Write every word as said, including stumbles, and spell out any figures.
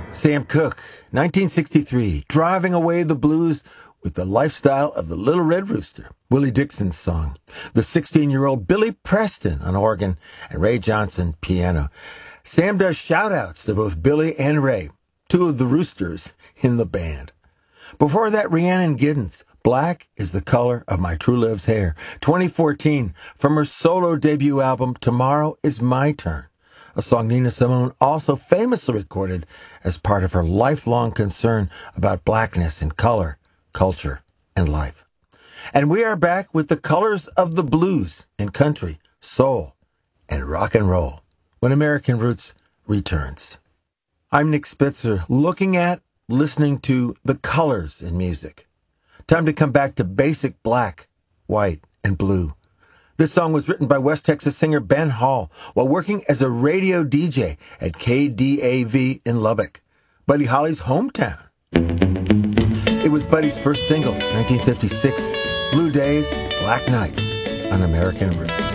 Sam Cooke, nineteen sixty-three, driving away the blues with the lifestyle of the Little Red Rooster. Willie Dixon's song. The sixteen-year-old Billy Preston on organ and Ray Johnson piano. Sam does shout-outs to both Billy and Ray, two of the roosters in the band. Before that, Rhiannon Giddens, Black is the Color of My True Love's Hair, twenty fourteen, from her solo debut album, Tomorrow is My Turn, a song Nina Simone also famously recorded as part of her lifelong concern about blackness in color, culture, and life. And we are back with the colors of the blues in country, soul, and rock and roll when American Roots returns. I'm Nick Spitzer, looking at, listening to the colors in music. Time to come back to basic black, white, and blue. This song was written by West Texas singer Ben Hall while working as a radio D J at K D A V in Lubbock, Buddy Holly's hometown. It was Buddy's first single, nineteen fifty-six, Blue Days, Black Nights on American Roots.